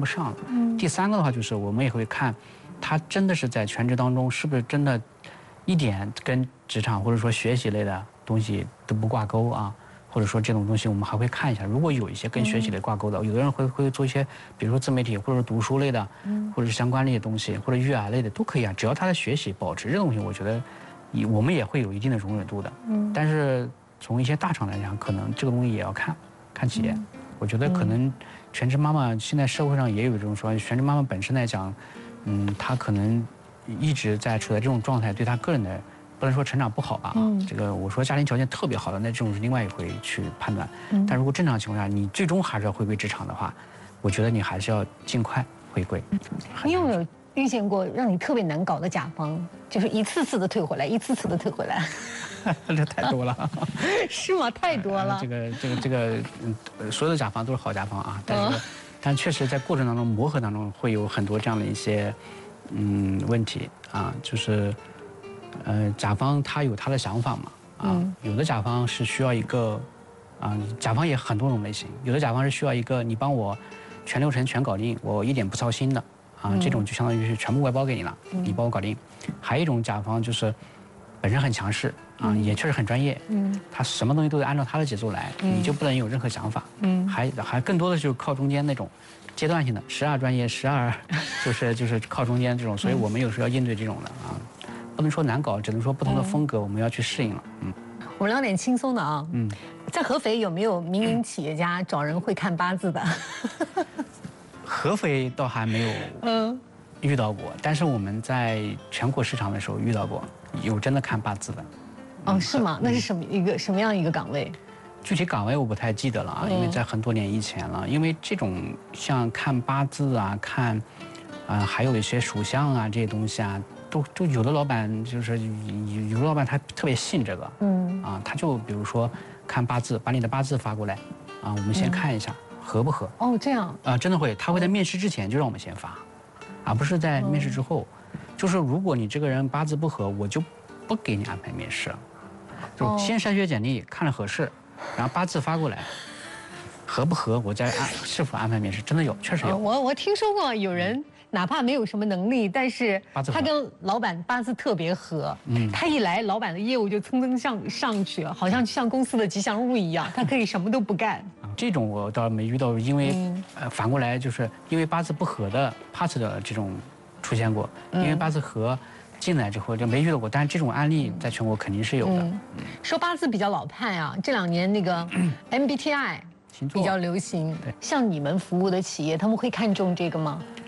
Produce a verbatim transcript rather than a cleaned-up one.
不上了。嗯。第三个的话就是我们也会看，他真的是在全职当中是不是真的，一点跟职场或者说学习类的东西都不挂钩啊。或者说这种东西，我们还会看一下。如果有一些跟学习类挂钩的，有的人会会做一些，比如说自媒体，或者读书类的，或者是相关类的东西，或者育儿类的都可以啊。只要他的学习保持这个东西，我觉得，我们也会有一定的容忍度的。嗯。但是从一些大厂来讲，可能这个东西也要看，看企业。我觉得可能全职妈妈现在社会上也有这种说，全职妈妈本身来讲，嗯，她可能一直在处在这种状态，对她个人的。不能说成长不好吧，嗯，这个我说家庭条件特别好的，那这种是另外一回去判断。嗯，但如果正常情况下，你最终还是要回归职场的话，我觉得你还是要尽快回归。 你有没有遇见过让你特别难搞的甲方，就是一次次的退回来，一次次的退回来？ 这太多了。 是吗？太多了。 这个这个这个，嗯，所有的甲方都是好甲方啊，但是，但确实在过程当中磨合当中会有很多这样的一些，嗯，问题啊，就是。呃，甲方他有他的想法嘛，啊，嗯、有的甲方是需要一个，啊，甲方也很多种类型，有的甲方是需要一个你帮我全流程全搞定，我一点不操心的，啊，嗯、这种就相当于是全部外包给你了，嗯、你帮我搞定。还有一种甲方就是本身很强势，啊，嗯、也确实很专业，嗯，他什么东西都得按照他的节奏来，嗯、你就不能有任何想法，嗯，还还更多的就是靠中间那种。阶段性的，时而专业，时而就是就是靠中间这种，所以我们有时候要应对这种的啊。不能说难搞，只能说不同的风格我们要去适应了。嗯， 我们聊点轻松的啊。嗯，在合肥有没有民营企业家找人会看八字的？ 合肥倒还没有嗯遇到过，但是我们在全国市场的时候遇到过，有真的看八字的。 哦，是吗？那是什么一个什么样一个岗位？ 具体岗位我不太记得了啊，因为在很多年以前了。因为这种像看八字啊，看啊、呃、还有一些属相啊这些东西啊。都都有的老板就是有有的老板他特别信这个，嗯啊，他就比如说看八字，把你的八字发过来，啊，我们先看一下、嗯、合不合。 哦，这样啊，真的会，他会在面试之前就让我们先发，而不是在面试之后。嗯、就是如果你这个人八字不合，我就不给你安排面试，就先筛选简历，看了合适，然后八字发过来。合不合，我再安是否安排面试，真的有，确实有。 我我听说过有人哪怕没有什么能力，但是他跟老板八字特别合，嗯，他一来，老板的业务就蹭蹭上上去，好像像公司的吉祥物一样，他可以什么都不干。 这种我倒没遇到，因为、嗯、呃反过来就是因为八字不合的 pass 的这种出现过，因为八字合。进来之后就没遇到过，但是这种案例在全国肯定是有的。嗯、 说八字比较老派啊，这两年那个 M B T I 比较流行，像你们服务的企业，他们会看重这个吗？